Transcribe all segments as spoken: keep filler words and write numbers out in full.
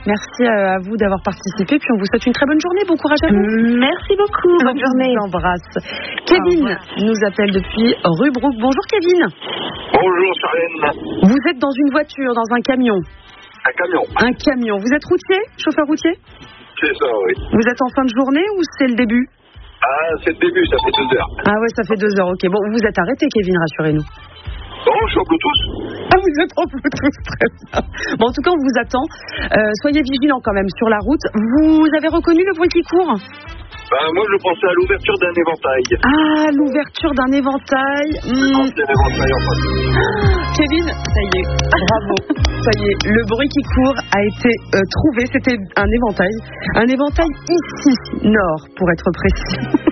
Merci à vous d'avoir participé. Puis on vous souhaite une très bonne journée. Bon courage à vous. Merci beaucoup. Bonne journée. Je vous embrasse. Kevin nous appelle depuis Rubrouck. Bonjour Kevin. Bonjour Charlène. Vous êtes dans une voiture, dans un camion. Un camion. Un camion. Vous êtes routier, chauffeur routier? C'est ça, oui. Vous êtes en fin de journée ou c'est le début? Ah, c'est le début, ça fait deux heures. Ah ouais, ça fait deux heures, ok. Bon, vous êtes arrêté, Kevin, rassurez-nous. Non, je suis en Bluetooth. Ah, vous êtes en Bluetooth, très bien. Bon, en tout cas, on vous attend. Euh, soyez vigilants quand même sur la route. Vous avez reconnu le bruit qui court? Bah, moi, je pensais à l'ouverture d'un éventail. Ah, l'ouverture d'un éventail. Mmh. C'est un éventail en face. Kevin, ça y est, bravo. Ça y est, le bruit qui court a été euh, trouvé. C'était un éventail. Un éventail ici, nord, pour être précis.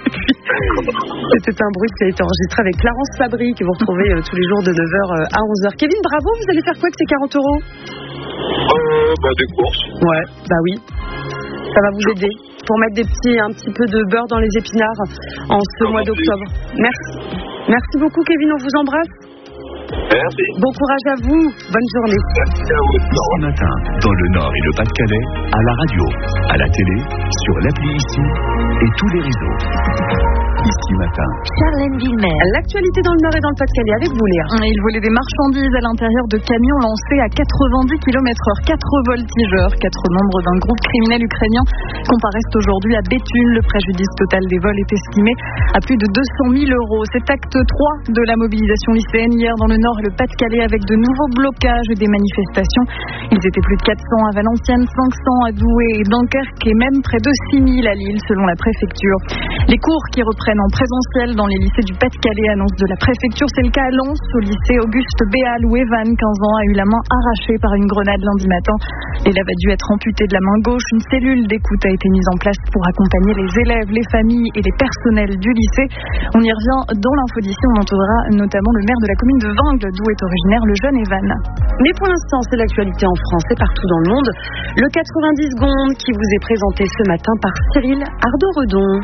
C'était un bruit qui a été enregistré avec Clarence Fabry, que vous retrouvez euh, tous les jours de neuf heures à onze heures. Kevin, bravo, vous allez faire quoi avec ces quarante euros? Euh, bah, des courses. Ouais, bah oui. Ça va vous aider pour mettre des petits, un petit peu de beurre dans les épinards en ce mois d'octobre. Merci. Merci beaucoup, Kevin, on vous embrasse. Merci. Bon courage à vous. Bonne journée. Merci à vous. Ce matin, dans le Nord et le Pas-de-Calais, à la radio, à la télé, sur l'appli ici et tous les réseaux. Ici matin. Charlène Villemer. L'actualité dans le Nord et dans le Pas-de-Calais avec vous, Léa. Il volait des marchandises à l'intérieur de camions lancés à quatre-vingt-dix kilomètres heure. Quatre voltigeurs, quatre membres d'un groupe criminel ukrainien comparaissent aujourd'hui à Béthune. Le préjudice total des vols est estimé à plus de deux cent mille euros. C'est acte trois de la mobilisation lycéenne hier dans le Nord et le Pas-de-Calais avec de nouveaux blocages et des manifestations. Ils étaient plus de quatre cents à Valenciennes, cinq cents à Douai et Dunkerque et même près de six mille à Lille selon la préfecture. Les cours qui reprennent en présentiel dans les lycées du Pas-de-Calais, annonce de la préfecture. C'est le cas à Lens, au lycée Auguste Béal, où Evan, quinze ans, a eu la main arrachée par une grenade lundi matin. L'élève a dû être amputé de la main gauche. Une cellule d'écoute a été mise en place pour accompagner les élèves, les familles et les personnels du lycée. On y revient dans l'info d'ici. On entendra notamment le maire de la commune de Vingles, d'où est originaire le jeune Evan. Mais pour l'instant, c'est l'actualité en France et partout dans le monde. Le quatre-vingt-dix secondes qui vous est présenté ce matin par Cyril Ardo-Redon.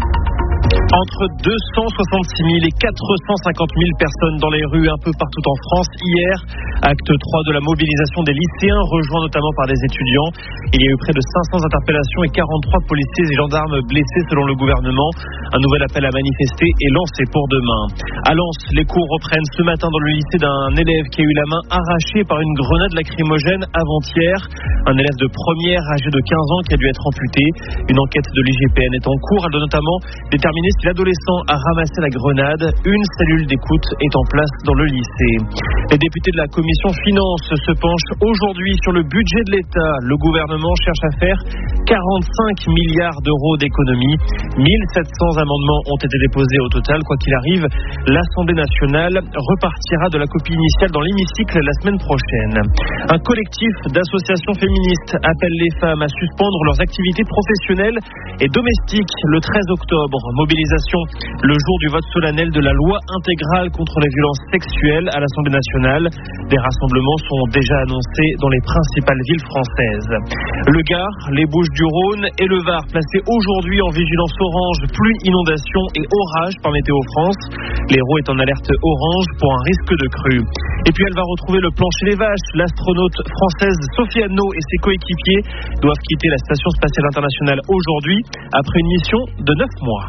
Entre deux cent soixante-six mille et quatre cent cinquante mille personnes dans les rues un peu partout en France hier. Acte trois de la mobilisation des lycéens, rejoint notamment par des étudiants. Il y a eu près de cinq cents interpellations et quarante-trois policiers et gendarmes blessés selon le gouvernement. Un nouvel appel à manifester est lancé pour demain. À Lens, les cours reprennent ce matin dans le lycée d'un élève qui a eu la main arrachée par une grenade lacrymogène avant-hier. Un élève de première âgé de quinze ans qui a dû être amputé. Une enquête de l'I G P N est en cours. Elle doit notamment déterminer si l'adolescent a ramassé la grenade. Une cellule d'écoute est en place dans le lycée. Les députés de la commission finances se penchent aujourd'hui sur le budget de l'État. Le gouvernement cherche à faire quarante-cinq milliards d'euros d'économies. mille sept cents amendements ont été déposés au total. Quoi qu'il arrive, l'Assemblée nationale repartira de la copie initiale dans l'hémicycle la semaine prochaine. Un collectif d'associations féministes appelle les femmes à suspendre leurs activités professionnelles et domestiques le treize octobre. Mobilisation le jour du vote solennel de la loi intégrale contre les violences sexuelles à l'Assemblée nationale. Des rassemblements sont déjà annoncés dans les principales villes françaises. Le Gard, les Bouches-du-Rhône et le Var placés aujourd'hui en vigilance orange, pluie, inondation et orage par Météo France. L'Hérault est en alerte orange pour un risque de crue. Et puis elle va retrouver le plancher des vaches. L'astronaute française Sophie Anneau et ses coéquipiers doivent quitter la Station spatiale internationale aujourd'hui après une mission de neuf mois.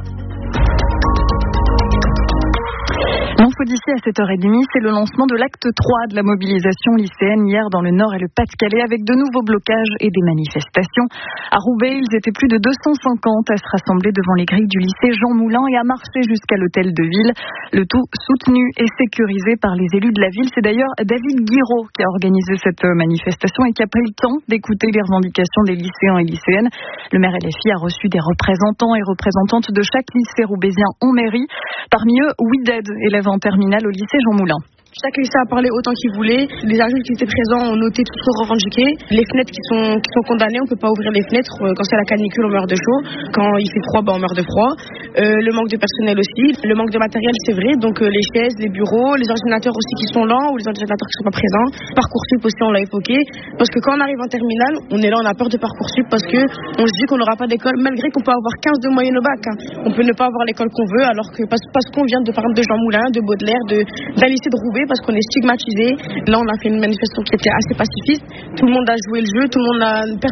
L'info d'ici à sept heures trente, c'est le lancement de l'acte trois de la mobilisation lycéenne hier dans le Nord et le Pas-de-Calais avec de nouveaux blocages et des manifestations. À Roubaix, ils étaient plus de deux cent cinquante à se rassembler devant les grilles du lycée Jean Moulin et à marcher jusqu'à l'hôtel de ville. Le tout soutenu et sécurisé par les élus de la ville. C'est d'ailleurs David Guiraud qui a organisé cette manifestation et qui a pris le temps d'écouter les revendications des lycéens et lycéennes. Le maire L F I a reçu des représentants et représentantes de chaque lycée roubaisien en mairie. Parmi eux, Wided, élève en terminale au lycée Jean Moulin. Chaque lycée a parlé autant qu'il voulait. Les adultes qui étaient présents ont noté tout ce qu'on revendiquait. Les fenêtres qui sont, qui sont condamnées, on ne peut pas ouvrir les fenêtres. Quand c'est la canicule, on meurt de chaud. Quand il fait froid, ben, on meurt de froid. Euh, le manque de personnel aussi. Le manque de matériel, c'est vrai. Donc euh, les chaises, les bureaux, les ordinateurs aussi qui sont lents ou les ordinateurs qui ne sont pas présents. Parcoursup aussi, on l'a évoqué. Parce que quand on arrive en terminale, on est là, on a peur de Parcoursup parce qu'on se dit qu'on n'aura pas d'école, malgré qu'on peut avoir quinze de moyenne au bac. Hein. On peut ne pas avoir l'école qu'on veut, alors que parce, parce qu'on vient de, par exemple, de Jean Moulin, de Baudelaire, de, d'un lycée de Roubaix, parce qu'on est stigmatisé. Là, on a fait une manifestation qui était assez pacifiste. Tout le monde a joué le jeu. Tout le monde a,